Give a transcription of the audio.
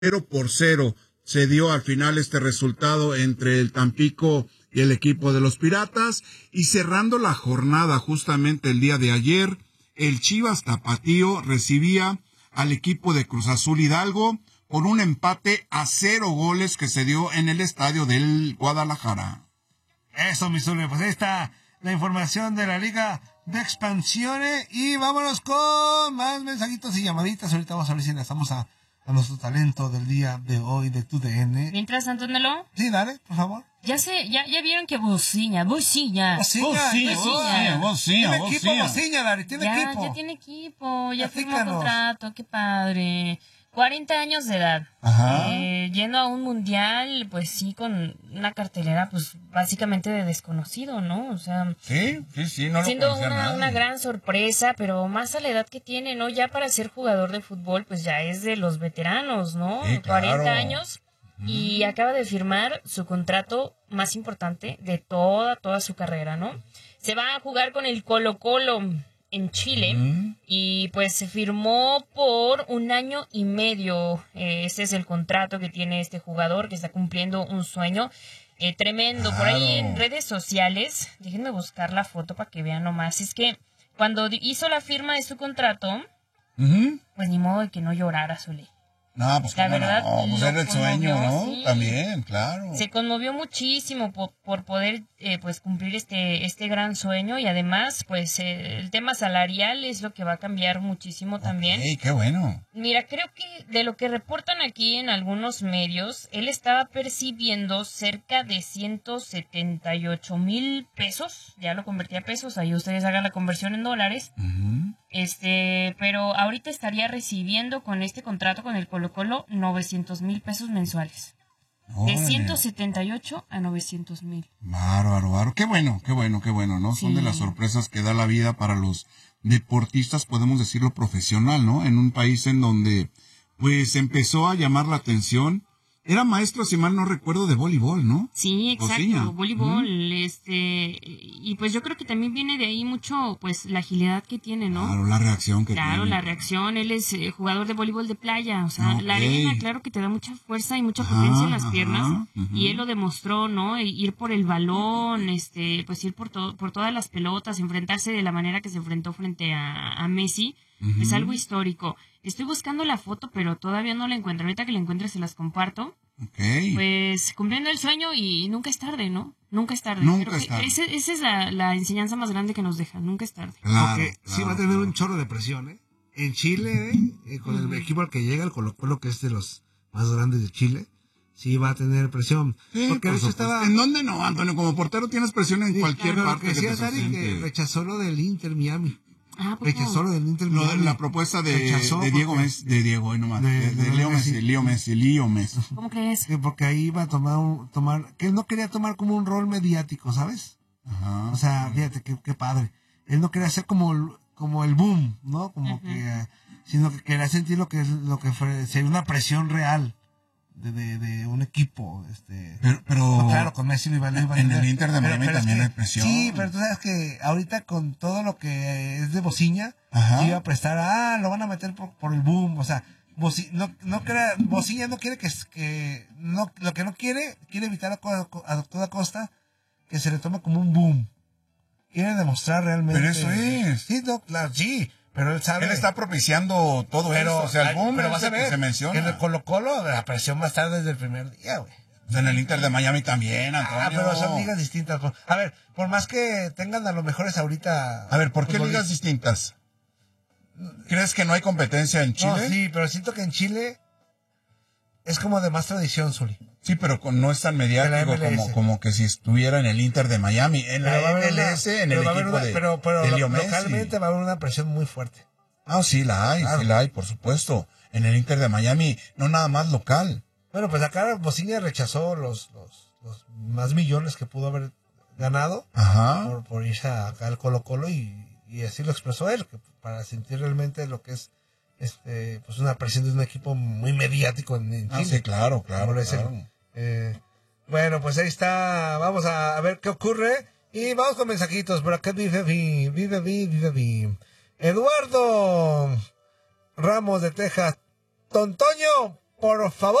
0-0 se dio al final este resultado entre el Tampico y el equipo de los Piratas. Y cerrando la jornada justamente el día de ayer, el Chivas Tapatío recibía al equipo de Cruz Azul Hidalgo por un empate a 0 goles que se dio en el estadio del Guadalajara. Eso, mi Zuli, pues ahí está la información de la Liga de Expansiones. Y vámonos con más mensajitos y llamaditas. Ahorita vamos a ver si le estamos a nuestro talento del día de hoy de TUDN. Mientras, Antonelo. Sí, dale, por favor. Ya vieron que Bociña. Tiene equipo, Bociña, Dari, tiene equipo. Ya tiene equipo, ya firmó contrato, qué padre. 40 años de edad. Ajá. Yendo a un mundial, pues sí, con una cartelera, pues básicamente de desconocido, ¿no? O sea, sí, no lo siendo conocía una gran sorpresa, pero más a la edad que tiene, ¿no? Ya para ser jugador de fútbol, pues ya es de los veteranos, ¿no? Sí, claro. 40 años. Y acaba de firmar su contrato más importante de toda su carrera, ¿no? Se va a jugar con el Colo-Colo en Chile y pues se firmó por 1 año y medio. Ese es el contrato que tiene este jugador que está cumpliendo un sueño tremendo. Claro. Por ahí en redes sociales, déjenme buscar la foto para que vean nomás. Es que cuando hizo la firma de su contrato, pues ni modo de que no llorara, Zuli. No, pues la verdad, no, pues era el sueño, ¿no? Sí. También, claro. Se conmovió muchísimo por poder pues cumplir este gran sueño y además pues el tema salarial es lo que va a cambiar muchísimo también. ¡Ey, qué bueno! Mira, creo que de lo que reportan aquí en algunos medios, él estaba percibiendo cerca de 178,000 pesos, ya lo convertí a pesos, ahí ustedes hagan la conversión en dólares. Pero ahorita estaría recibiendo con este contrato con el Colo-Colo 900,000 pesos mensuales. De 178 a 900,000. Bárbaro. Qué bueno, ¿no? Sí. Son de las sorpresas que da la vida para los deportistas, podemos decirlo, profesional, ¿no? En un país en donde, pues, empezó a llamar la atención. Era maestro, si mal no recuerdo, de voleibol, ¿no? Sí, exacto, Bociña. Voleibol, y pues yo creo que también viene de ahí mucho, pues, la agilidad que tiene, ¿no? Claro, la reacción que tiene. Claro, la reacción, él es jugador de voleibol de playa, o sea, la arena, claro que te da mucha fuerza y mucha potencia en las piernas, y él lo demostró, ¿no? Ir por el balón, pues ir por todas las pelotas, enfrentarse de la manera que se enfrentó frente a Messi, es algo histórico. Estoy buscando la foto, pero todavía no la encuentro. Ahorita que la encuentre se las comparto. Okay. Pues cumpliendo el sueño y nunca es tarde, ¿no? Nunca es tarde. Nunca es tarde. Esa es la enseñanza más grande que nos deja. Nunca es tarde. Claro, porque sí va a tener un chorro de presión, ¿eh? En Chile, con el equipo al que llega, el Colo-Colo, que es de los más grandes de Chile, sí va a tener presión. Sí, porque a veces estaba... ¿En dónde no, Antonio? Como portero tienes presión en cualquier parte. Lo que decía Dari, que rechazó lo del Inter Miami. Rechazó lo del Inter Miami. Lo de la propuesta de Diego Messi, de Leo Messi. ¿Cómo crees? Sí, porque ahí iba a tomar, que él no quería tomar como un rol mediático, ¿sabes? Ajá. O sea, fíjate qué padre. Él no quería ser como el boom, ¿no? Como que, sino que quería sentir lo que fue, sería una presión real de un equipo, pero claro, con Messi lo iba en el Inter de Miami también hay presión. Sí, pero tú sabes que ahorita con todo lo que es de Bociña, iba a prestar, lo van a meter por el boom, o sea, Bociña no quiere lo que no quiere evitar a toda costa que se le tome como un boom. Quiere demostrar realmente. Pero eso es. Sí, claro, sí. Pero él sabe. Él está propiciando todo eso. O sea, el boom, pero vas a ver, que se menciona. En el Colo-Colo la presión va a estar desde el primer día, güey. Pues en el Inter de Miami también, Antonio. Pero son ligas distintas. A ver, por más que tengan a los mejores ahorita... A ver, ¿por qué ligas distintas? ¿Crees que no hay competencia en Chile? No, sí, pero siento que en Chile es como de más tradición, Zuli. Sí, pero no es tan mediático como que si estuviera en el Inter de Miami. En la MLS, en el equipo de Leo Messi. Localmente va a haber una presión muy fuerte. Sí la hay, claro. Sí la hay, por supuesto. En el Inter de Miami, no nada más local. Bueno, pues acá Bociña rechazó los más millones que pudo haber ganado por irse acá al Colo-Colo y así lo expresó él, que para sentir realmente lo que es pues una presión de un equipo muy mediático en Chile. Sí, claro. Bueno, pues ahí está. Vamos a ver qué ocurre. Y vamos con mensajitos. Por acá vive Eduardo Ramos de Texas. Tontoño, por favor.